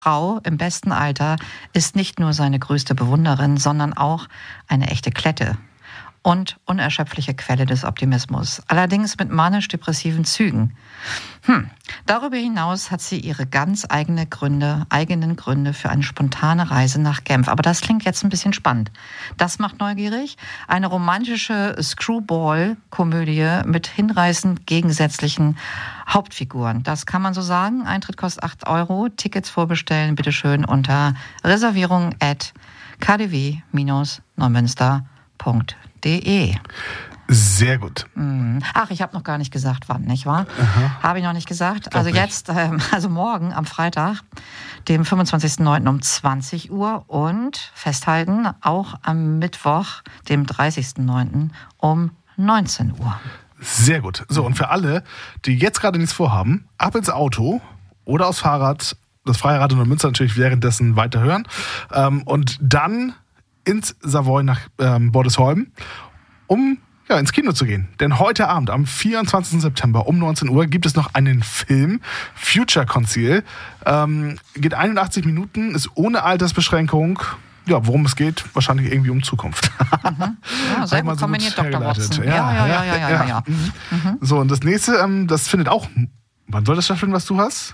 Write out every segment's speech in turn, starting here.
Frau im besten Alter ist nicht nur seine größte Bewunderin, sondern auch eine echte Klette und unerschöpfliche Quelle des Optimismus, allerdings mit manisch-depressiven Zügen. Darüber hinaus hat sie ihre ganz eigenen Gründe für eine spontane Reise nach Genf. Aber das klingt jetzt ein bisschen spannend. Das macht neugierig. Eine romantische Screwball-Komödie mit hinreißend gegensätzlichen Hauptfiguren. Das kann man so sagen. Eintritt kostet 8 €. Tickets vorbestellen, bitteschön unter reservierung@kdw-neumünster.de. Sehr gut. Ach, ich habe noch gar nicht gesagt, wann, nicht wahr? Habe ich noch nicht gesagt. Also jetzt, also morgen am Freitag, dem 25.09. um 20 Uhr und festhalten, auch am Mittwoch, dem 30.09. um 19 Uhr. Sehr gut. So, und für alle, die jetzt gerade nichts vorhaben, ab ins Auto oder aufs Fahrrad, das freie Radio Neumünster natürlich währenddessen weiterhören, und dann ins Savoy nach Bordesholm, um ins Kino zu gehen. Denn heute Abend, am 24. September um 19 Uhr, gibt es noch einen Film, Future Conceal. Geht 81 Minuten, ist ohne Altersbeschränkung. Ja, worum es geht, wahrscheinlich irgendwie um Zukunft. Ja, sehr gut kombiniert, Dr. Watson. Ja. So, und das nächste, das findet auch, wann soll das stattfinden, was du hast?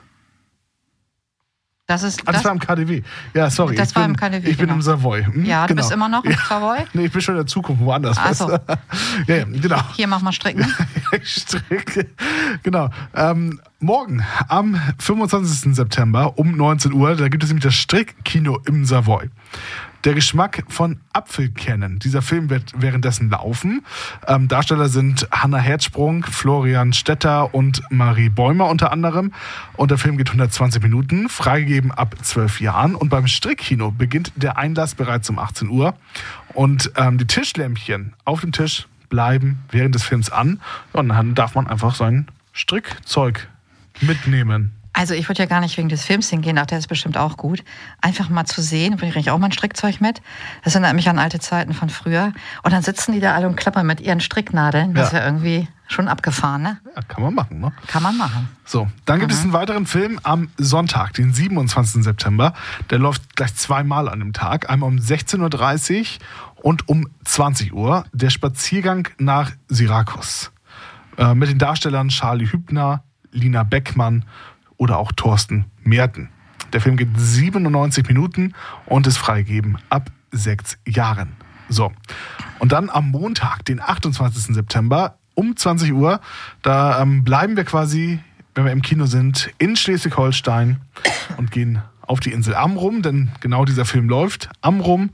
Das war im KDW. Ja, sorry. Das war im KDW, Ich bin im Savoy. Ja, du bist immer noch im Savoy? Nee, ich bin schon in der Zukunft woanders. Ach so. Ja, genau. Hier, mach mal stricken. Ich stricke. Genau. Morgen, am 25. September um 19 Uhr, da gibt es nämlich das Strickkino im Savoy. Der Geschmack von Apfelkernen. Dieser Film wird währenddessen laufen. Darsteller sind Hannah Herzsprung, Florian Stetter und Marie Bäumer unter anderem. Und der Film geht 120 Minuten, freigegeben ab 12 Jahren. Und beim Strickkino beginnt der Einlass bereits um 18 Uhr. Und die Tischlämpchen auf dem Tisch bleiben während des Films an. Und dann darf man einfach sein Strickzeug mitnehmen. Also ich würde ja gar nicht wegen des Films hingehen, ach, der ist bestimmt auch gut. Einfach mal zu sehen, bringe ich auch mal ein Strickzeug mit. Das erinnert mich an alte Zeiten von früher. Und dann sitzen die da alle und klappern mit ihren Stricknadeln. Das ist ja irgendwie schon abgefahren, ne? Ja, kann man machen, ne? Kann man machen. So, dann gibt es einen weiteren Film am Sonntag, den 27. September. Der läuft gleich zweimal an dem Tag. Einmal um 16.30 Uhr und um 20 Uhr. Der Spaziergang nach Syrakus. Mit den Darstellern Charlie Hübner, Lina Beckmann oder auch Thorsten Merten. Der Film geht 97 Minuten und ist freigegeben ab 6 Jahren. So, und dann am Montag, den 28. September um 20 Uhr, da bleiben wir quasi, wenn wir im Kino sind, in Schleswig-Holstein und gehen auf die Insel Amrum, denn genau dieser Film läuft. Amrum,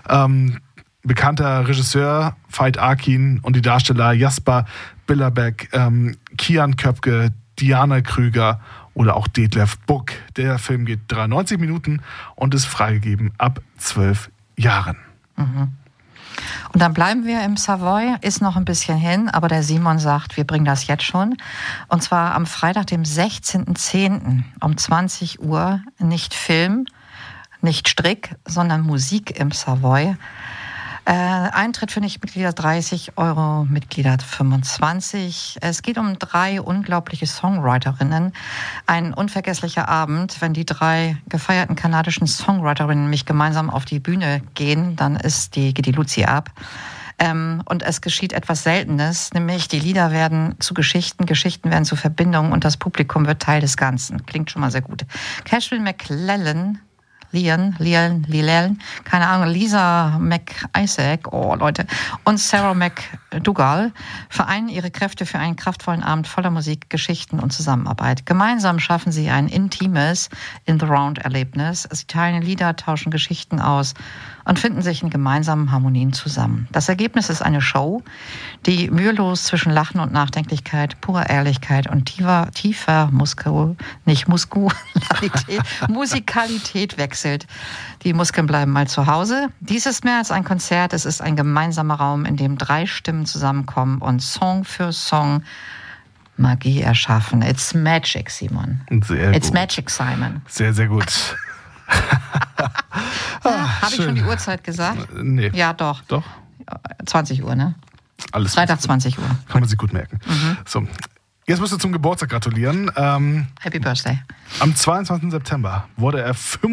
bekannter Regisseur Veit Akin und die Darsteller Jasper Billerbeck, Kian Köpke, Diana Krüger oder auch Detlef Buck. Der Film geht 93 Minuten und ist freigegeben ab 12 Jahren. Und dann bleiben wir im Savoy, ist noch ein bisschen hin, aber der Simon sagt, wir bringen das jetzt schon. Und zwar am Freitag, dem 16.10. um 20 Uhr, nicht Film, nicht Strick, sondern Musik im Savoy. Eintritt für Nichtmitglieder 30 €, Mitglieder 25. Es geht um 3 unglaubliche Songwriterinnen. Ein unvergesslicher Abend. Wenn die 3 gefeierten kanadischen Songwriterinnen nämlich gemeinsam auf die Bühne gehen, dann geht die Luzi ab. Und es geschieht etwas Seltenes, nämlich die Lieder werden zu Geschichten, Geschichten werden zu Verbindungen und das Publikum wird Teil des Ganzen. Klingt schon mal sehr gut. Cashel McClellan, Lielen, keine Ahnung, Lisa McIsaac, Leute, und Sarah McDougall vereinen ihre Kräfte für einen kraftvollen Abend voller Musik, Geschichten und Zusammenarbeit. Gemeinsam schaffen sie ein intimes In-the-Round-Erlebnis. Sie teilen Lieder, tauschen Geschichten aus und finden sich in gemeinsamen Harmonien zusammen. Das Ergebnis ist eine Show, die mühelos zwischen Lachen und Nachdenklichkeit, purer Ehrlichkeit und tiefer Musikalität wechselt. Die Muskeln bleiben mal zu Hause. Dies ist mehr als ein Konzert, es ist ein gemeinsamer Raum, in dem 3 Stimmen zusammenkommen und Song für Song Magie erschaffen. It's magic, Simon. Sehr It's gut. magic, Simon. Sehr, sehr gut. Habe ich schon die Uhrzeit gesagt? Nee. Ja, doch. 20 Uhr, ne? Alles Freitag 20 Uhr. Kann man sich gut merken. So, jetzt musst du zum Geburtstag gratulieren. Happy Birthday. Am 22. September wurde er